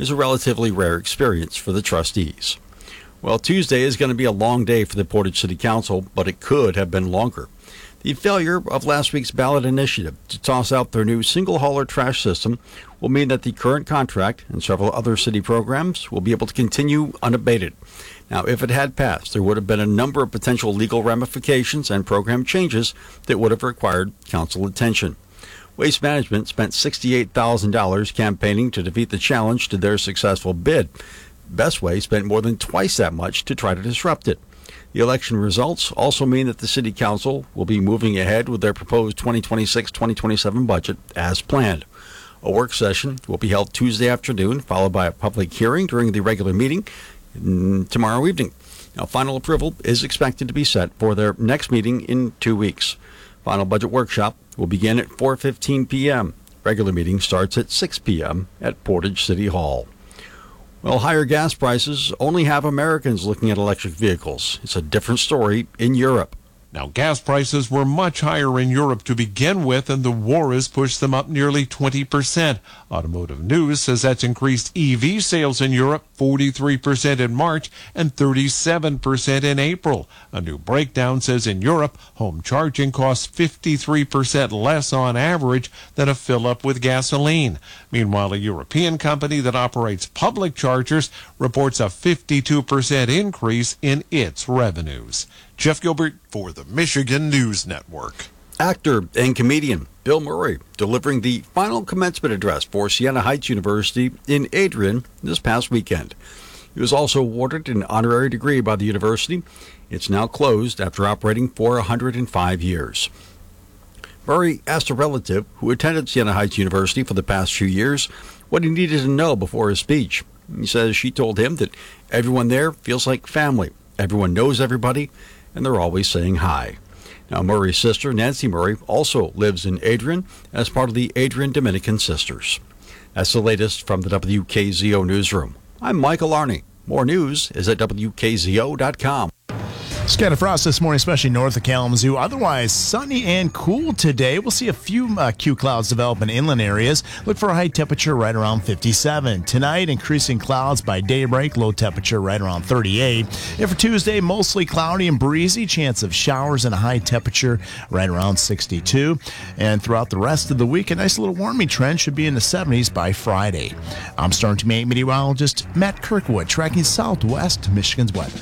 is a relatively rare experience for the trustees. Well, Tuesday is going to be a long day for the Portage City Council, but it could have been longer. The failure of last week's ballot initiative to toss out their new single-hauler trash system will mean that the current contract and several other city programs will be able to continue unabated. Now, if it had passed, there would have been a number of potential legal ramifications and program changes that would have required council attention. Waste Management spent $68,000 campaigning to defeat the challenge to their successful bid. Bestway spent more than twice that much to try to disrupt it. The election results also mean that the City Council will be moving ahead with their proposed 2026-2027 budget as planned. A work session will be held Tuesday afternoon, followed by a public hearing during the regular meeting tomorrow evening. Now, final approval is expected to be set for their next meeting in 2 weeks. Final budget workshop will begin at 4:15 p.m. Regular meeting starts at 6 p.m. at Portage City Hall. Well, higher gas prices only have Americans looking at electric vehicles. It's a different story in Europe. Now, gas prices were much higher in Europe to begin with, and the war has pushed them up nearly 20%. Automotive News says that's increased EV sales in Europe 43% in March and 37% in April. A new breakdown says in Europe, home charging costs 53% less on average than a fill-up with gasoline. Meanwhile, a European company that operates public chargers reports a 52% increase in its revenues. Jeff Gilbert for the Michigan News Network. Actor and comedian Bill Murray delivering the final commencement address for Siena Heights University in Adrian this past weekend. He was also awarded an honorary degree by the university. It's now closed after operating for 105 years. Murray asked a relative who attended Siena Heights University for the past few years what he needed to know before his speech. He says she told him that everyone there feels like family. Everyone knows everybody, and they're always saying hi. Now, Murray's sister, Nancy Murray, also lives in Adrian as part of the Adrian Dominican Sisters. That's the latest from the WKZO Newsroom. I'm Michael Arney. More news is at WKZO.com. Scattered frost this morning, especially north of Kalamazoo. Otherwise, sunny and cool today. We'll see a few Q clouds develop in inland areas. Look for a high temperature right around 57. Tonight, increasing clouds by daybreak. Low temperature right around 38. And for Tuesday, mostly cloudy and breezy. Chance of showers and a high temperature right around 62. And throughout the rest of the week, a nice little warming trend should be in the 70s by Friday. I'm Storm Team 8 meteorologist Matt Kirkwood, tracking southwest Michigan's weather.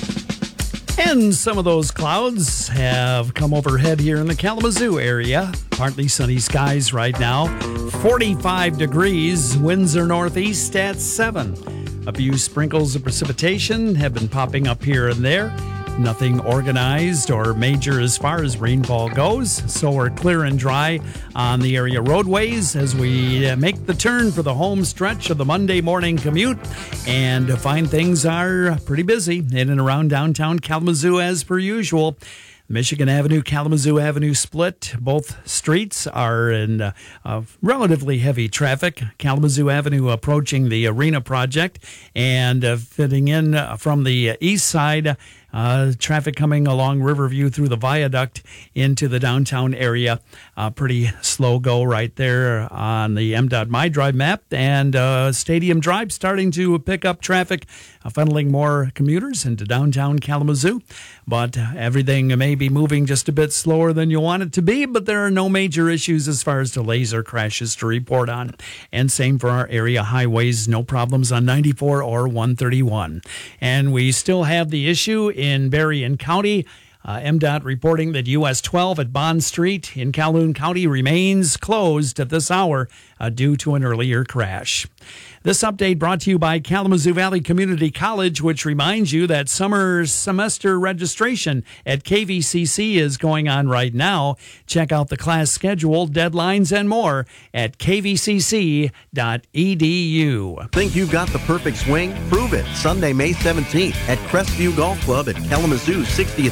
And some of those clouds have come overhead here in the Kalamazoo area. Partly sunny skies right now. 45 degrees. Winds are northeast at 7. A few sprinkles of precipitation have been popping up here and there. Nothing organized or major as far as rainfall goes. So we're clear and dry on the area roadways as we make the turn for the home stretch of the Monday morning commute. And find things are pretty busy in and around downtown Kalamazoo as per usual. Michigan Avenue, Kalamazoo Avenue split. Both streets are in relatively heavy traffic. Kalamazoo Avenue approaching the Arena project and fitting in from the east side. Traffic coming along Riverview through the viaduct into the downtown area. Pretty slow go right there on the MDOT My Drive map. And Stadium Drive starting to pick up traffic, funneling more commuters into downtown Kalamazoo. But everything may be moving just a bit slower than you want it to be, but there are no major issues as far as delays or crashes to report on. And same for our area highways, no problems on 94 or 131. And we still have the issue in Berrien County. MDOT reporting that US 12 at Bond Street in Calhoun County remains closed at this hour due to an earlier crash. This update brought to you by Kalamazoo Valley Community College, which reminds you that summer semester registration at KVCC is going on right now. Check out the class schedule, deadlines, and more at kvcc.edu. Think you've got the perfect swing? Prove it Sunday, May 17th at Crestview Golf Club at Kalamazoo's 60th anniversary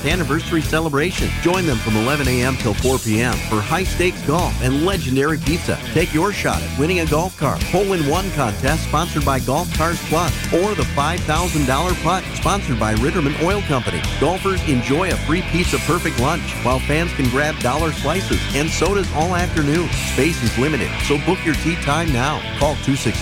anniversary celebration. Join them from 11 a.m. till 4 p.m. for high-stakes golf and legendary pizza. Take your shot at winning a golf cart. Hole-in-one contest sponsored by Golf Cars Plus, or the $5,000 putt sponsored by Ritterman Oil Company. Golfers enjoy a free piece of perfect lunch, while fans can grab dollar slices and sodas all afternoon. Space is limited, so book your tee time now. Call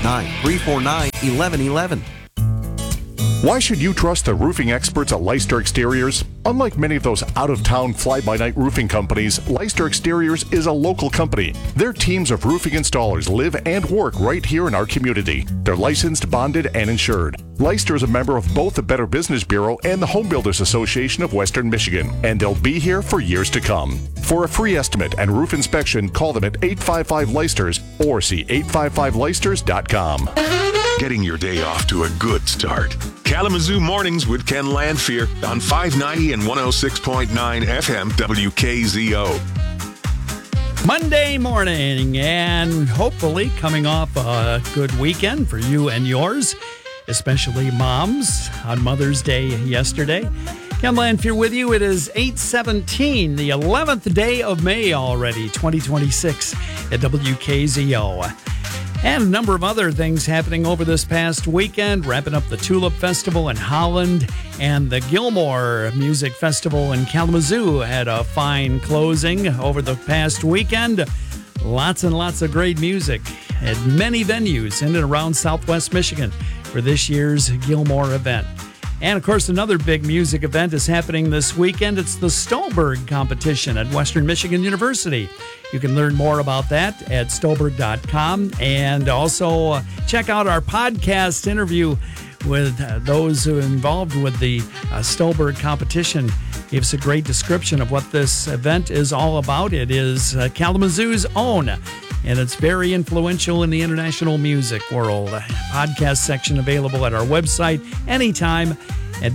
269-349-1111. Why should you trust the roofing experts at Leicester Exteriors? Unlike many of those out-of-town fly-by-night roofing companies, Leicester Exteriors is a local company. Their teams of roofing installers live and work right here in our community. They're licensed, bonded, and insured. Leicester is a member of both the Better Business Bureau and the Home Builders Association of Western Michigan, and they'll be here for years to come. For a free estimate and roof inspection, call them at 855-LEICESTERS or see 855leicesters.com. Getting your day off to a good start. Kalamazoo Mornings with Ken Landfear on 590 and 106.9 FM WKZO. Monday morning, and hopefully coming off a good weekend for you and yours, especially moms on Mother's Day yesterday. Ken Landfear with you. It is 8/17, the 11th day of May already, 2026 at WKZO. And a number of other things happening over this past weekend, wrapping up the Tulip Festival in Holland, and the Gilmore Music Festival in Kalamazoo had a fine closing over the past weekend. Lots and lots of great music at many venues in and around Southwest Michigan for this year's Gilmore event. And, of course, another big music event is happening this weekend. It's the Stolberg competition at Western Michigan University. You can learn more about that at stolberg.com. And also check out our podcast interview with those who are involved with the Stolberg competition. Gives a great description of what this event is all about. It is Kalamazoo's own, and it's very influential in the international music world. Podcast section available at our website anytime at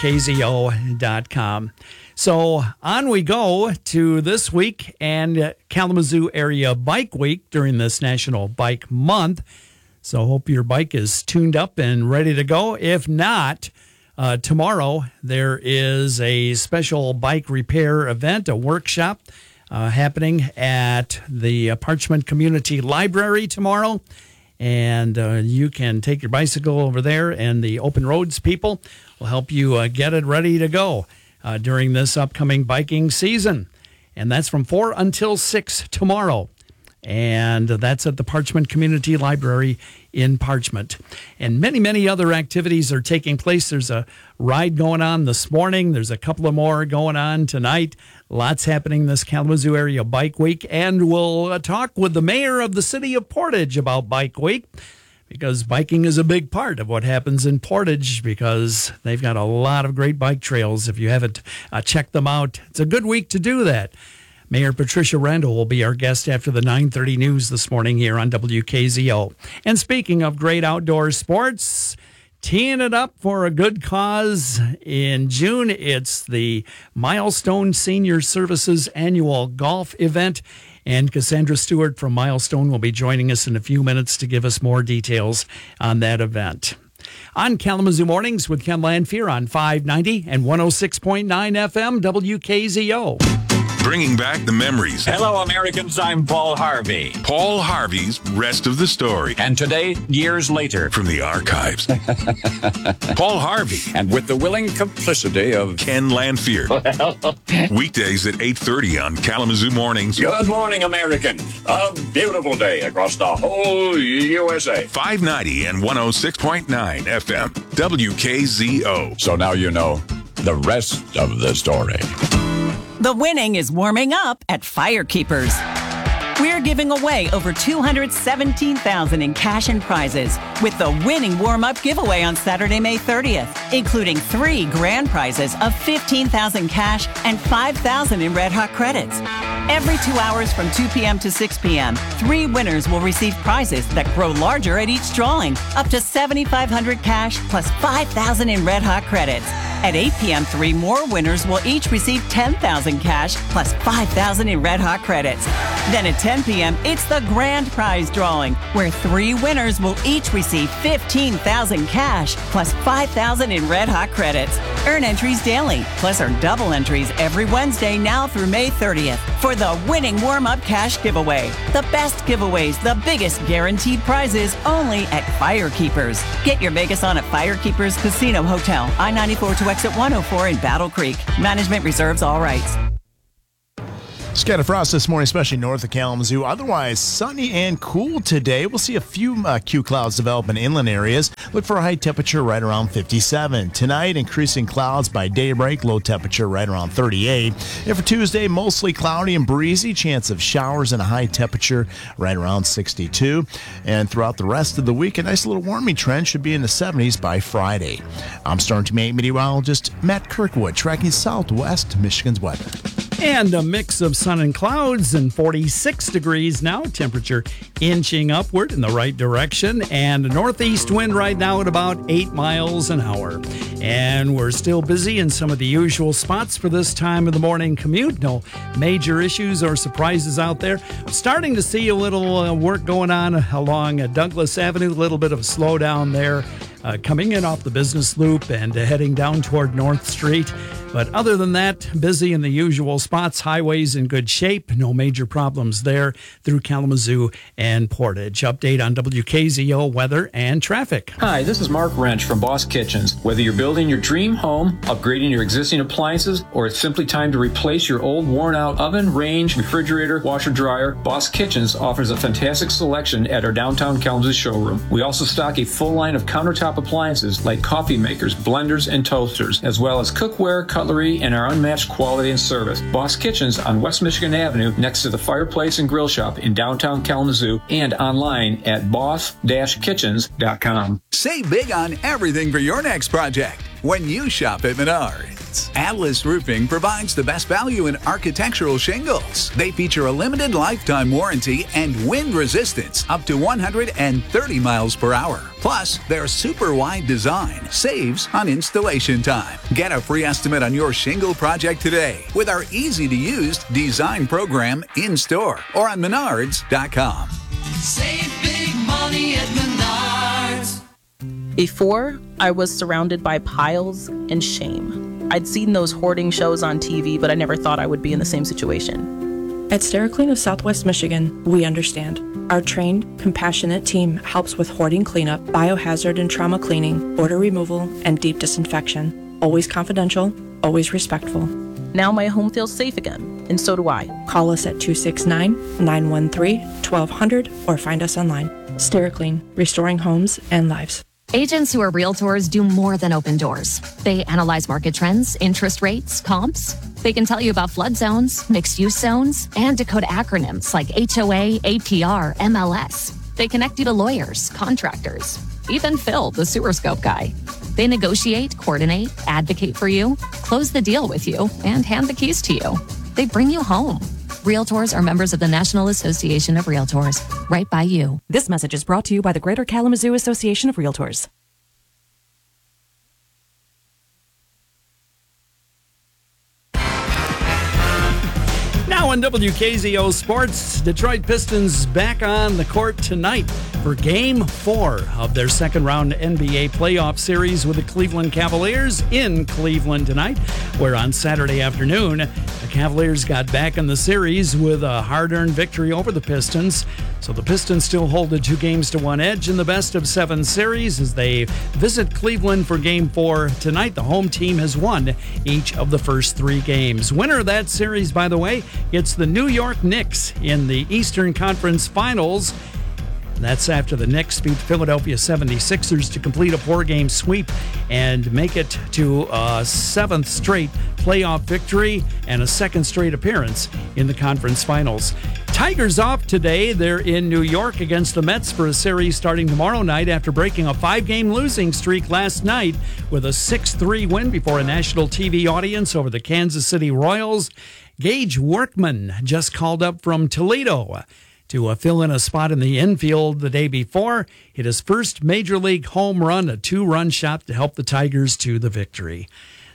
WKZO.com. So on we go to this week and Kalamazoo Area Bike Week during this National Bike Month. So hope your bike is tuned up and ready to go. If not, tomorrow there is a special bike repair event, a workshop happening at the Parchment Community Library tomorrow. And you can take your bicycle over there, and the Open Roads people will help you get it ready to go during this upcoming biking season. And that's from 4 until 6 tomorrow. And that's at the Parchment Community Library in Parchment. And many, many other activities are taking place. There's a ride going on this morning. There's a couple of more going on tonight. Lots happening this Kalamazoo Area Bike Week. And we'll talk with the mayor of the city of Portage about Bike Week, because biking is a big part of what happens in Portage, because they've got a lot of great bike trails. If you haven't checked them out, it's a good week to do that. Mayor Patricia Randall will be our guest after the 9:30 news this morning here on WKZO. And speaking of great outdoor sports, teeing it up for a good cause in June, it's the Milestone Senior Services Annual Golf Event. And Cassandra Stewart from Milestone will be joining us in a few minutes to give us more details on that event. On Kalamazoo Mornings with Ken Landfear on 590 and 106.9 FM WKZO. Bringing back the memories. Hello, Americans. I'm Paul Harvey. Paul Harvey's Rest of the Story. And today, years later, From the archives. Paul Harvey. and with the willing complicity of Ken Landfear. Weekdays at 8:30 on Kalamazoo Mornings. Good morning, Americans. A beautiful day across the whole USA. 590 and 106.9 FM WKZO. So now you know the rest of the story. The winning is warming up at Firekeepers. We're giving away over $217,000 in cash and prizes with the winning warm-up giveaway on Saturday, May 30th, including 3 grand prizes of $15,000 cash and $5,000 in Red Hot credits. Every 2 hours from 2 p.m. to 6 p.m., 3 winners will receive prizes that grow larger at each drawing, up to $7,500 cash plus $5,000 in Red Hot credits. At 8 p.m., 3 more winners will each receive $10,000 cash plus $5,000 in Red Hot credits. Then at 10 p.m., it's the grand prize drawing, where 3 winners will each receive $15,000 cash plus $5,000 in Red Hot credits. Earn entries daily, plus earn double entries every Wednesday now through May 30th for the Winning Warm-Up Cash Giveaway. The best giveaways, the biggest guaranteed prizes, only at Firekeepers. Get your Vegas on at Firekeepers Casino Hotel, I-94 to exit 104 in Battle Creek. Management reserves all rights. Scattered frost this morning, especially north of Kalamazoo. Otherwise, sunny and cool today. We'll see a few Q clouds develop in inland areas. Look for a high temperature right around 57. Tonight, increasing clouds by daybreak. Low temperature right around 38. And for Tuesday, mostly cloudy and breezy. Chance of showers and a high temperature right around 62. And throughout the rest of the week, a nice little warming trend should be in the 70s by Friday. I'm Storm Team 8 meteorologist Matt Kirkwood, tracking southwest Michigan's weather. And a mix of sun and clouds, and 46 degrees now. Temperature inching upward in the right direction, and a northeast wind right now at about 8 miles an hour. And we're still busy in some of the usual spots for this time of the morning commute. No major issues or surprises out there. Starting to see a little work going on along Douglas Avenue, a little bit of a slowdown there. Coming in off the business loop and heading down toward North Street. But other than that, busy in the usual spots. Highways in good shape. No major problems there through Kalamazoo and Portage. Update on WKZO weather and traffic. Hi, this is Mark Wrench from Boss Kitchens. Whether you're building your dream home, upgrading your existing appliances, or it's simply time to replace your old worn-out oven, range, refrigerator, washer, dryer, Boss Kitchens offers a fantastic selection at our downtown Kalamazoo showroom. We also stock a full line of countertop appliances like coffee makers, blenders, and toasters, as well as cookware, cutlery, and our unmatched quality and service. Boss Kitchens on West Michigan Avenue next to the Fireplace and Grill Shop in downtown Kalamazoo, and online at boss-kitchens.com. Save big on everything for your next project when you shop at Menards. Atlas Roofing provides the best value in architectural shingles. They feature a limited lifetime warranty and wind resistance up to 130 miles per hour. Plus, their super wide design saves on installation time. Get a free estimate on your shingle project today with our easy-to-use design program in-store or on Menards.com. Save big money at Menards. Before, I was surrounded by piles and shame. I'd seen those hoarding shows on TV, but I never thought I would be in the same situation. At SteriClean of Southwest Michigan, we understand. Our trained, compassionate team helps with hoarding cleanup, biohazard and trauma cleaning, odor removal, and deep disinfection. Always confidential, always respectful. Now my home feels safe again, and so do I. Call us at 269-913-1200 or find us online. SteriClean, restoring homes and lives. Agents who are realtors do more than open doors. They analyze market trends, interest rates, comps. They can tell you about flood zones, mixed-use zones, and decode acronyms like HOA, APR, MLS. They connect you to lawyers, contractors, even Phil, the sewer scope guy. They negotiate, coordinate, advocate for you, close the deal with you, and hand the keys to you. They bring you home. Realtors are members of the National Association of Realtors, right by you. This message is brought to you by the Greater Kalamazoo Association of Realtors. Now on WKZO Sports, Detroit Pistons back on the court tonight for Game 4 of their second-round NBA playoff series with the Cleveland Cavaliers in Cleveland tonight, where on Saturday afternoon, the Cavaliers got back in the series with a hard-earned victory over the Pistons. So the Pistons still hold a 2-1 edge in the best-of-7 series as they visit Cleveland for Game 4 tonight. The home team has won each of the first 3 games. Winner of that series, by the way, gets the New York Knicks in the Eastern Conference Finals. That's after the Knicks beat the Philadelphia 76ers to complete a 4-game sweep and make it to a 7th straight playoff victory and a 2nd straight appearance in the conference finals. Tigers off today. They're in New York against the Mets for a series starting tomorrow night after breaking a 5-game losing streak last night with a 6-3 win before a national TV audience over the Kansas City Royals. Gage Workman just called up from Toledo to fill in a spot in the infield the day before. Hit his first major league home run, a 2-run shot to help the Tigers to the victory.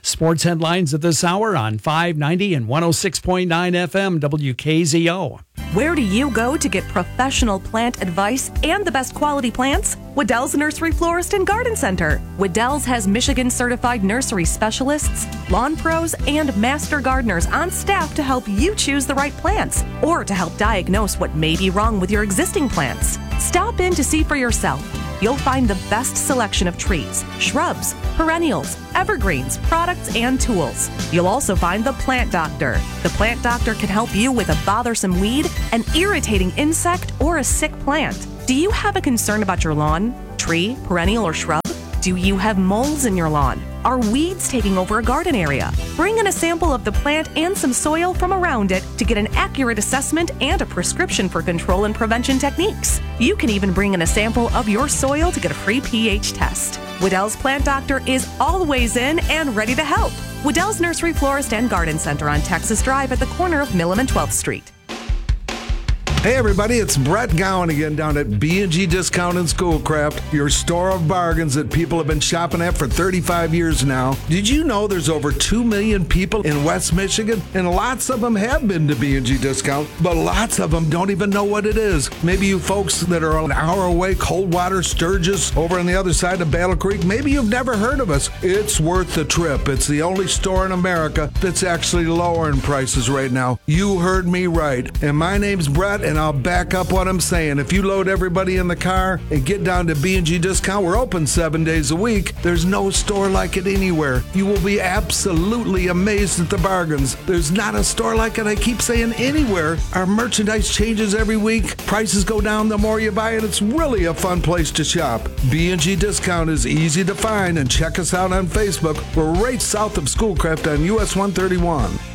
Sports headlines at this hour on 590 and 106.9 FM WKZO. Where do you go to get professional plant advice and the best quality plants? Waddell's Nursery Florist and Garden Center. Waddell's has Michigan-certified nursery specialists, lawn pros, and master gardeners on staff to help you choose the right plants or to help diagnose what may be wrong with your existing plants. Stop in to see for yourself. You'll find the best selection of trees, shrubs, perennials, evergreens, products, and tools. You'll also find the Plant Doctor. The Plant Doctor can help you with a bothersome weed, an irritating insect, or a sick plant. Do you have a concern about your lawn, tree, perennial, or shrub? Do you have moles in your lawn? Are weeds taking over a garden area? Bring in a sample of the plant and some soil from around it to get an accurate assessment and a prescription for control and prevention techniques. You can even bring in a sample of your soil to get a free pH test. Waddell's Plant Doctor is always in and ready to help. Waddell's Nursery Florist and Garden Center on Texas Drive at the corner of Millam and 12th Street. Hey everybody, it's Brett Gowan again down at B&G Discount and Schoolcraft, your store of bargains that people have been shopping at for 35 years now. Did you know there's over 2 million people in West Michigan? And lots of them have been to B&G Discount, but lots of them don't even know what it is. Maybe you folks that are an hour away, Coldwater, Sturgis, over on the other side of Battle Creek, maybe you've never heard of us. It's worth the trip. It's the only store in America that's actually lowering prices right now. You heard me right. And my name's Brett, and I'll back up what I'm saying. If you load everybody in the car and get down to B&G Discount, we're open 7 days a week. There's no store like it anywhere. You will be absolutely amazed at the bargains. There's not a store like it, I keep saying, anywhere. Our merchandise changes every week. Prices go down the more you buy it. It's really a fun place to shop. B&G Discount is easy to find, and check us out on Facebook. We're right south of Schoolcraft on US 131.